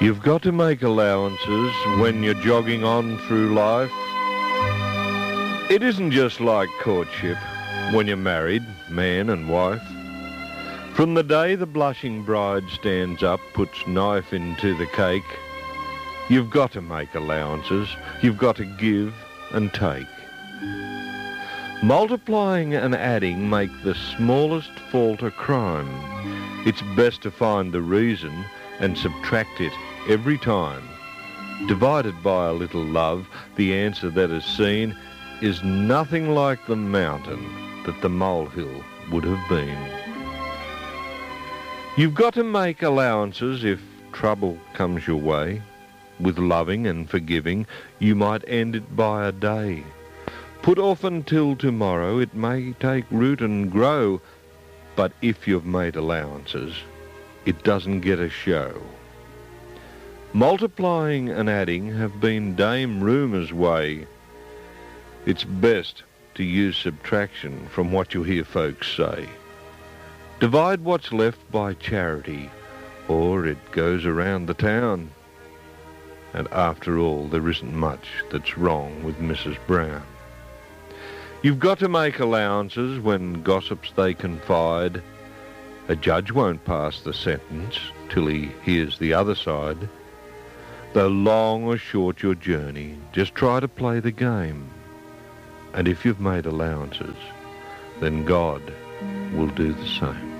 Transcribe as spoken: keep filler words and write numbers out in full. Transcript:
You've got to make allowances when you're jogging on through life. It isn't just like courtship when you're married, man and wife. From the day the blushing bride stands up, puts knife into the cake, you've got to make allowances. You've got to give and take. Multiplying and adding make the smallest fault a crime. It's best to find the reason and subtract it every time. Divided by a little love, the answer that is seen is nothing like the mountain that the molehill would have been. You've got to make allowances if trouble comes your way. With loving and forgiving, you might end it by a day. Put off until tomorrow, it may take root and grow, but if you've made allowances, it doesn't get a show. Multiplying and adding have been Dame Rumour's way. It's best to use subtraction from what you hear folks say. Divide what's left by charity, or it goes around the town. And after all, there isn't much that's wrong with Missus Brown. You've got to make allowances when gossips they confide. A judge won't pass the sentence till he hears the other side. Though long or short your journey, just try to play the game. And if you've made allowances, then God will do the same.